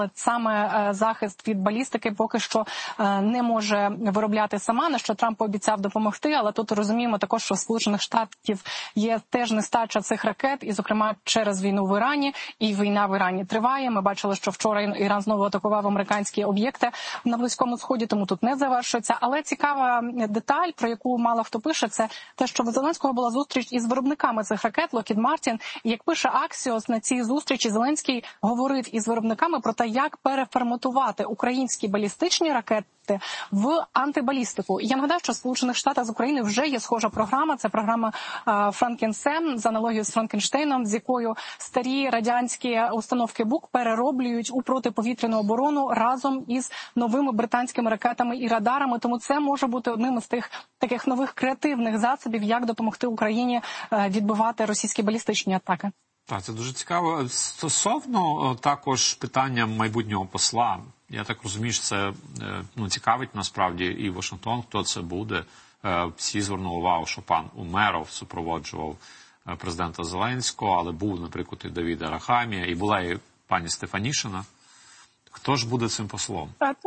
саме захист від балістики поки що не може виробляти сама, на що Трамп пообіцяв допомогти, але тут розуміємо також, що в Сполучених Штатів є теж нестача цих ракет, і, зокрема, через війну в Ірані, і війна в Ірані триває. Ми бачили, що вчора Іран знову атакував американські об'єкти на Близькому Сході, тому тут не завершується. Але цікава деталь, про яку мало хто пише, це те, що в Зеленського була зустріч із виробниками цих ракет, Lockheed Martin, і як пише Axios, на цій зустрічі Зеленський говорив із виробниками про те, як переформатувати українські балістичні ракети в антибалістику. І я нагадаю, що в Сполучених Штатах з України вже є схожа програма. Це програма Франкенсен, з аналогією з Франкенштейном, з якою старі радянські установки БУК перероблюють у протиповітряну оборону разом із новими британськими ракетами і радарами. Тому це може бути одним із тих таких нових креативних засобів, як допомогти Україні відбивати російські балістичні атаки. Так, це дуже цікаво. Стосовно також питання майбутнього посла, я так розумію, що це цікавить насправді і Вашингтон, хто це буде. Всі звернули увагу, що пан Умеров супроводжував президента Зеленського, але був, наприклад, і Давід Арахамія, і була і пані Стефанішина. Хто ж буде цим послом?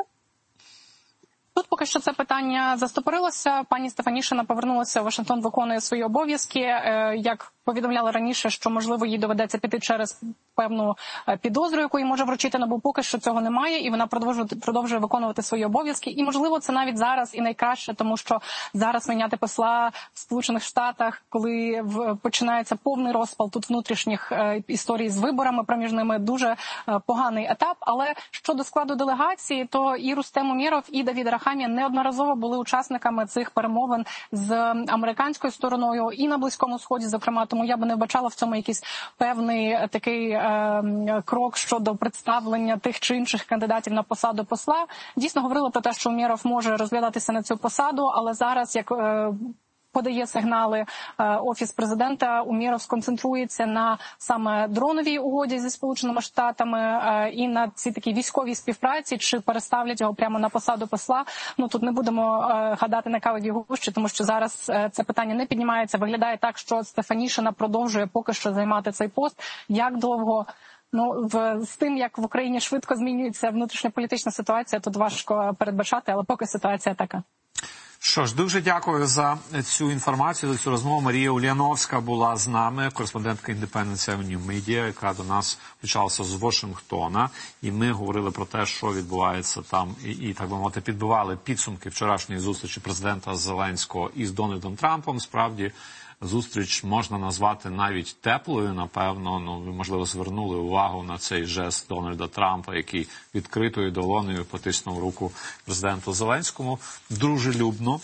Тут поки що це питання застопорилося. Пані Стефанішина повернулася в Вашингтон, виконує свої обов'язки. Як повідомляли раніше, що, можливо, їй доведеться піти через певну підозру, яку їй може вручити НАБУ, поки що цього немає, і вона продовжує виконувати свої обов'язки. І, можливо, це навіть зараз і найкраще, тому що зараз міняти посла в Сполучених Штатах, коли починається повний розпал тут внутрішніх історій з виборами проміжними, дуже поганий етап. Але щодо складу делегації, то і Рустем Умєров, і Давід Арахамія неодноразово були учасниками цих перемовин з американською стороною і на Близькому Сході, зокрема. Тому я би не вбачала в цьому якийсь певний такий крок щодо представлення тих чи інших кандидатів на посаду посла. Дійсно говорили про те, що Умєров може розглядатися на цю посаду, але зараз, як подає сигнали Офіс президента, Умєров сконцентрується на саме дроновій угоді зі Сполученими Штатами і на цій такій військовій співпраці, чи переставлять його прямо на посаду посла. Тут не будемо гадати на кавовій гущі, тому що зараз це питання не піднімається. Виглядає так, що Стефанішина продовжує поки що займати цей пост. Як довго? З тим, як в Україні швидко змінюється внутрішньополітична ситуація, тут важко передбачати, але поки ситуація така. Що ж, дуже дякую за цю інформацію, за цю розмову. Марія Ульяновська була з нами, кореспондентка Independent Avenue Media, яка до нас включалася з Вашингтона. І ми говорили про те, що відбувається там, і так би мовити, підбивали підсумки вчорашньої зустрічі президента Зеленського із Дональдом Трампом. Справді, зустріч можна назвати навіть теплою, напевно. Ви, можливо, звернули увагу на цей жест Дональда Трампа, який відкритою долонею потиснув руку президенту Зеленському. Дружелюбно.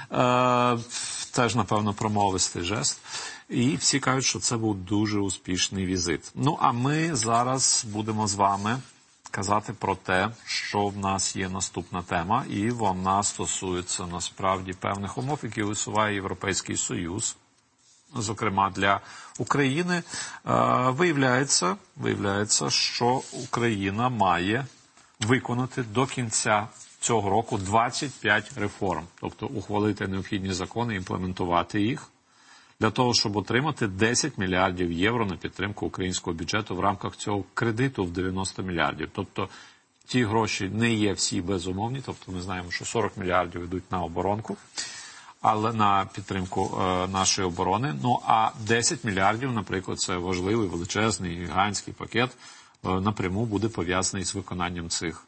Теж, напевно, промовистий жест. І всі кажуть, що це був дуже успішний візит. А ми зараз будемо з вами казати про те, що в нас є наступна тема, і вона стосується, насправді, певних умов, які висуває Європейський Союз. Зокрема, для України виявляється, що Україна має виконати до кінця цього року 25 реформ. Тобто ухвалити необхідні закони, імплементувати їх, для того, щоб отримати 10 мільярдів євро на підтримку українського бюджету в рамках цього кредиту в 90 мільярдів. Тобто ті гроші не є всі безумовні, тобто ми знаємо, що 40 мільярдів йдуть на оборонку, але на підтримку нашої оборони. А 10 мільярдів, наприклад, це важливий, величезний, гігантський пакет, напряму буде пов'язаний з виконанням цих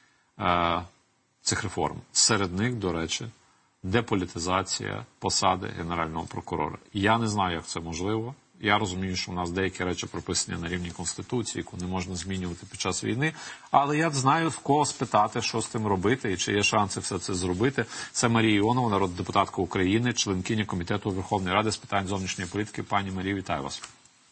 реформ. Серед них, до речі, деполітизація посади Генерального прокурора. Я не знаю, як це можливо. Я розумію, що у нас деякі речі прописані на рівні Конституції, яку не можна змінювати під час війни. Але я знаю, в кого спитати, що з тим робити і чи є шанси все це зробити. Це Марія Іонова, народна депутатка України, членкиня Комітету Верховної Ради з питань зовнішньої політики. Пані Марію, вітаю вас.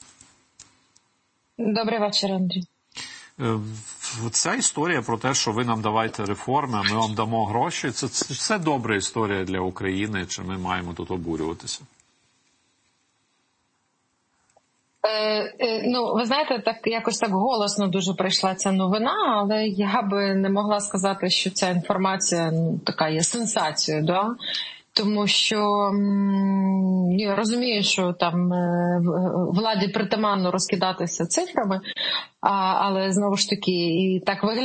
Добрий вечір, Андрій. Ця історія про те, що ви нам давайте реформи, а ми вам дамо гроші, це добра історія для України, чи ми маємо тут обурюватися? Ви знаєте, так якось так голосно дуже прийшла ця новина, але я би не могла сказати, що ця інформація така є сенсацією, да? Тому що я розумію, що там владі притаманно розкидатися цифрами, але знову ж таки і так виглядає.